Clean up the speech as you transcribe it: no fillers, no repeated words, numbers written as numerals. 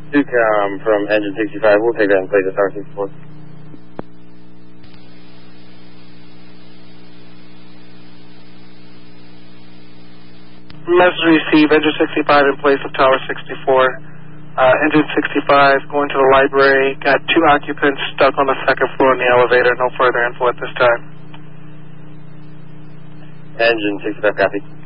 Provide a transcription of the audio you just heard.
2Com from engine 65. We'll take that in place at Tower 64. Message received, engine 65 in place of Tower 64. Engine 65 going to the library. Got 2 occupants stuck on the 2nd floor in the elevator. No further info at this time. Engine 65, copy.